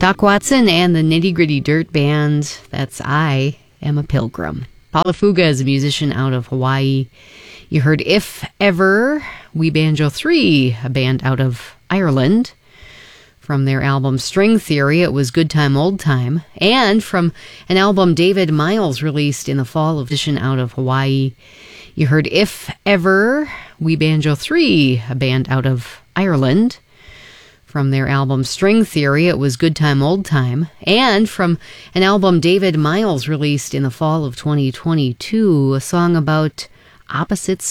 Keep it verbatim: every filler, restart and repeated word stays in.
Doc Watson and the Nitty Gritty Dirt Band. That's I Am a Pilgrim. Paula Fuga is a musician out of Hawaii. You heard If Ever, We Banjo three, a band out of Ireland. From their album String Theory, it was Good Time, Old Time. And from an album David Miles released in the fall of edition out of Hawaii, you heard If Ever, We Banjo three, a band out of Ireland. From their album String Theory, it was Good Time, Old Time. And from an album David Miles released in the fall of twenty twenty-two, a song about opposites